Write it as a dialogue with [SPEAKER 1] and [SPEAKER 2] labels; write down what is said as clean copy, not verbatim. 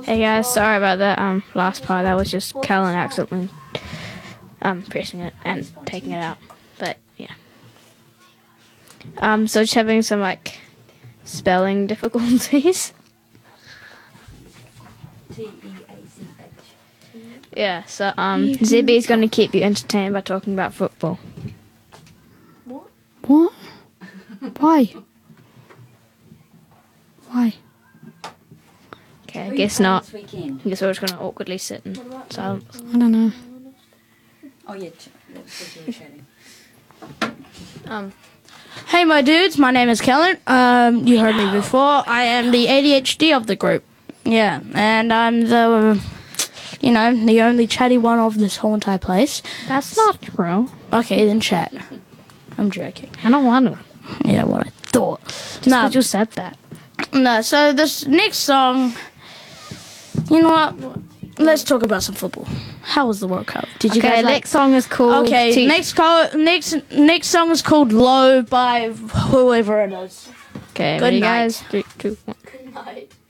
[SPEAKER 1] Hey guys, sorry about that last part. That was just Kellen accidentally pressing it and taking it out. But yeah. So just having some like spelling difficulties. Yeah, so Zibby's gonna keep you entertained by talking about football.
[SPEAKER 2] What? Why? Why?
[SPEAKER 1] Okay, I guess not. I guess we're just gonna awkwardly sit in silence.
[SPEAKER 2] I don't know.
[SPEAKER 3] Oh yeah, we're chatting.
[SPEAKER 2] Hey, my dudes. My name is Kellen. You heard me before. I am the ADHD of the group. Yeah, and I'm the, the only chatty one of this whole entire place.
[SPEAKER 1] That's not true.
[SPEAKER 2] Okay, then chat. I'm joking.
[SPEAKER 1] I don't want to.
[SPEAKER 2] Yeah, what I thought.
[SPEAKER 1] Just because you said that.
[SPEAKER 2] No, so this next song, you know what? Let's talk about some football. How was the World Cup? Did you guys like...
[SPEAKER 1] next song is called...
[SPEAKER 2] Okay, next song is called Low by whoever it is.
[SPEAKER 1] Okay,
[SPEAKER 2] Good
[SPEAKER 1] ready
[SPEAKER 2] night.
[SPEAKER 1] guys? 3, 2, 1.
[SPEAKER 2] Good night.